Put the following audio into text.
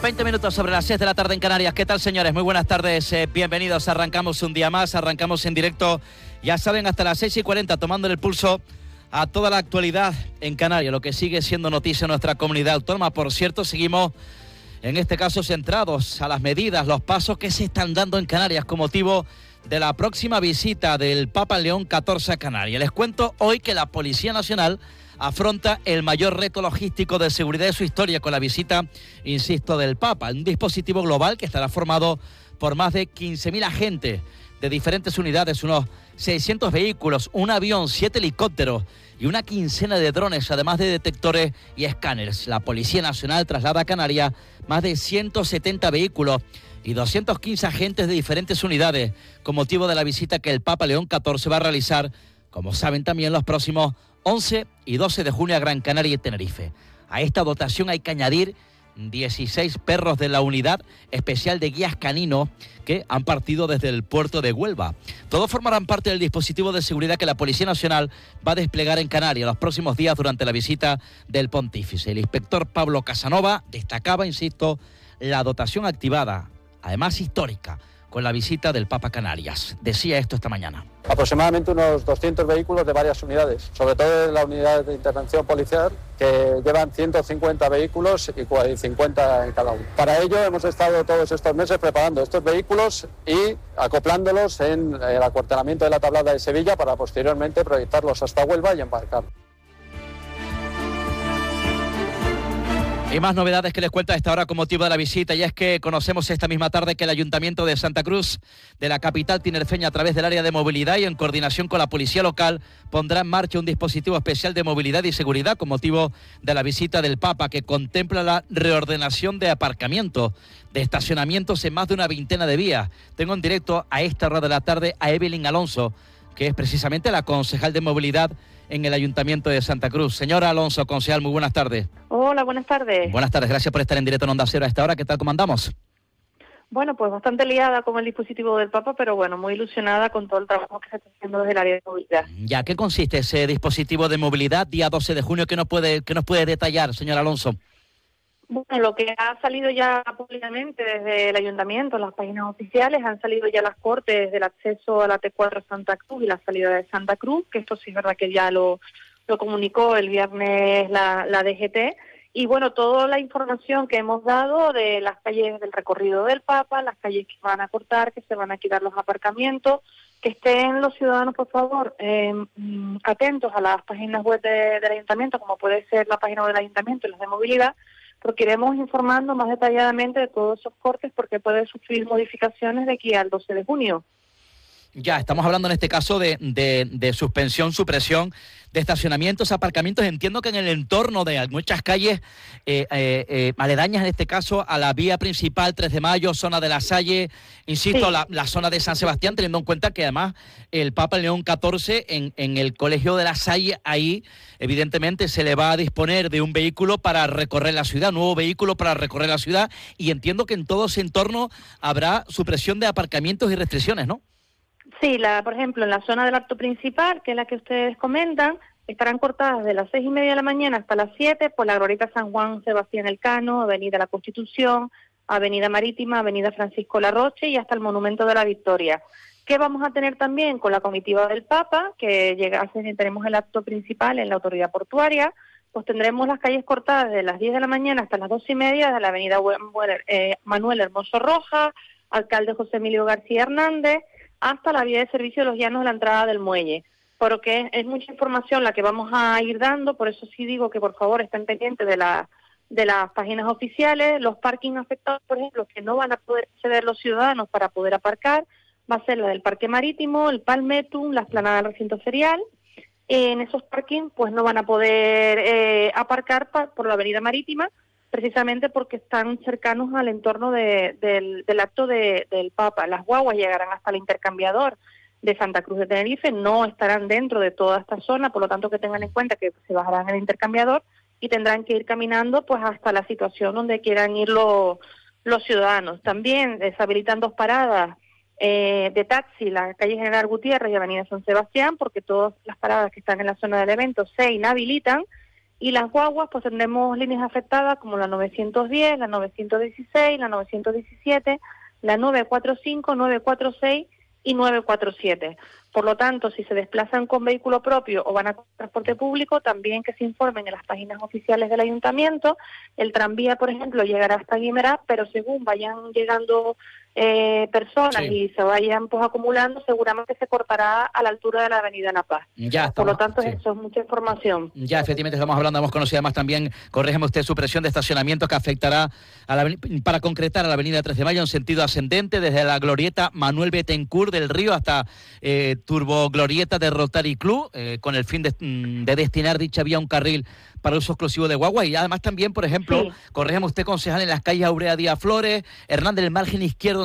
20 minutos sobre las 6 de la tarde en Canarias. ¿Qué tal, señores? Muy buenas tardes, bienvenidos. Arrancamos un día más, arrancamos en directo, ya saben, hasta las 6:40, tomando el pulso a toda la actualidad en Canarias, lo que sigue siendo noticia en nuestra comunidad autónoma. Por cierto, seguimos, en este caso, centrados a las medidas, los pasos que se están dando en Canarias con motivo de la próxima visita del Papa León XIV a Canarias. Les cuento hoy que la Policía Nacional afronta el mayor reto logístico de seguridad de su historia con la visita, insisto, del Papa. Un dispositivo global que estará formado por más de 15.000 agentes de diferentes unidades, unos 600 vehículos, un avión, 7 helicópteros y una quincena de drones, además de detectores y escáneres. La Policía Nacional traslada a Canarias más de 170 vehículos y 215 agentes de diferentes unidades con motivo de la visita que el Papa León XIV va a realizar, como saben también, los próximos 11 y 12 de junio a Gran Canaria y Tenerife. A esta dotación hay que añadir 16 perros de la Unidad Especial de Guías Caninos que han partido desde el puerto de Huelva. Todos formarán parte del dispositivo de seguridad que la Policía Nacional va a desplegar en Canarias los próximos días durante la visita del Pontífice. El inspector Pablo Casanova destacaba, insisto, la dotación activada, además histórica, con la visita del Papa a Canarias. Decía esto esta mañana. Aproximadamente unos 200 vehículos de varias unidades, sobre todo de la unidad de intervención policial, que llevan 150 vehículos y 50 en cada uno. Para ello hemos estado todos estos meses preparando estos vehículos y acoplándolos en el acuartelamiento de la Tablada de Sevilla para posteriormente proyectarlos hasta Huelva y embarcar. Y más novedades que les cuento a esta hora con motivo de la visita, y es que conocemos esta misma tarde que el Ayuntamiento de Santa Cruz, de la capital tinerfeña, a través del área de movilidad y en coordinación con la policía local, pondrá en marcha un dispositivo especial de movilidad y seguridad con motivo de la visita del Papa, que contempla la reordenación de aparcamientos, de estacionamientos en más de una veintena de vías. Tengo en directo a esta hora de la tarde a Evelyn Alonso, que es precisamente la concejal de movilidad en el Ayuntamiento de Santa Cruz. Señora Alonso, concejal, muy buenas tardes. Hola, buenas tardes. Buenas tardes, gracias por estar en directo en Onda Cero a esta hora. ¿Qué tal, cómo andamos? Bueno, pues bastante liada con el dispositivo del Papa, pero bueno, muy ilusionada con todo el trabajo que se está haciendo desde el área de movilidad. Ya, ¿qué consiste ese dispositivo de movilidad día 12 de junio? ¿Qué nos puede detallar, señora Alonso? Bueno, lo que ha salido ya públicamente desde el Ayuntamiento, las páginas oficiales, han salido ya las cortes del acceso a la T4 Santa Cruz y la salida de Santa Cruz, que esto sí es verdad que ya lo comunicó el viernes la DGT. Y bueno, toda la información que hemos dado de las calles del recorrido del Papa, las calles que van a cortar, que se van a quitar los aparcamientos, que estén los ciudadanos, por favor, atentos a las páginas web del Ayuntamiento, como puede ser la página web del Ayuntamiento y las de movilidad, porque iremos informando más detalladamente de todos esos cortes, porque puede sufrir modificaciones de aquí al 12 de junio. Ya, estamos hablando en este caso de suspensión, supresión de estacionamientos, aparcamientos. Entiendo que en el entorno de muchas calles aledañas, en este caso, a la vía principal, 3 de Mayo, zona de La Salle, insisto, sí. la zona de San Sebastián, teniendo en cuenta que además el Papa León XIV en el Colegio de La Salle, ahí evidentemente se le va a disponer de un vehículo para recorrer la ciudad, nuevo vehículo para recorrer la ciudad, y entiendo que en todo ese entorno habrá supresión de aparcamientos y restricciones, ¿no? Sí, por ejemplo, en la zona del acto principal, que es la que ustedes comentan, estarán cortadas de las 6:30 de la mañana hasta las 7 por la Glorieta San Juan Sebastián Elcano, Avenida La Constitución, Avenida Marítima, Avenida Francisco Larroche y hasta el Monumento de la Victoria. ¿Qué vamos a tener también con la comitiva del Papa? Que tenemos el acto principal en la autoridad portuaria, pues tendremos las calles cortadas de las 10 de la mañana hasta las 2:30 de la Avenida Manuel Hermoso Rojas, Alcalde José Emilio García Hernández, hasta la vía de servicio de los Llanos de la entrada del muelle, porque es mucha información la que vamos a ir dando, por eso sí digo que por favor estén pendientes de las páginas oficiales. Los parkings afectados, por ejemplo, que no van a poder acceder los ciudadanos para poder aparcar, va a ser la del Parque Marítimo, el Palmetum, la Explanada del Recinto Ferial. En esos parkings pues no van a poder aparcar por la Avenida Marítima, precisamente porque están cercanos al entorno del acto del Papa. Las guaguas llegarán hasta el intercambiador de Santa Cruz de Tenerife, no estarán dentro de toda esta zona, por lo tanto que tengan en cuenta que se bajarán en el intercambiador y tendrán que ir caminando pues hasta la situación donde quieran ir los ciudadanos. También deshabilitan 2 paradas de taxi, la calle General Gutiérrez y Avenida San Sebastián, porque todas las paradas que están en la zona del evento se inhabilitan. Y las guaguas, pues tendremos líneas afectadas como la 910, la 916, la 917, la 945, 946 y 947. Por lo tanto, si se desplazan con vehículo propio o van a transporte público, también que se informen en las páginas oficiales del ayuntamiento. El tranvía, por ejemplo, llegará hasta Guimerá, pero según vayan llegando personas y se vayan pues acumulando, seguramente se cortará a la altura de la avenida La Paz. Por lo tanto, eso es mucha información. Ya, efectivamente, estamos hablando, hemos conocido además también, corrígeme usted, supresión de estacionamientos que afectará para concretar a la avenida 13 de Mayo en sentido ascendente, desde la glorieta Manuel Betancourt del Río hasta Turbo Glorieta de Rotary Club, con el fin de destinar dicha vía a un carril para uso exclusivo de guagua. Y además también, por ejemplo, corrígeme usted, concejal, en las calles Aurea Díaz Flores, Hernández del margen izquierdo,